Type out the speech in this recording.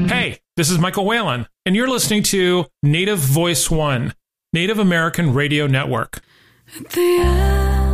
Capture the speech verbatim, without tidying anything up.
Hey, this is Michael Whalen, and you're listening to Native Voice One, Native American Radio Network. At the end.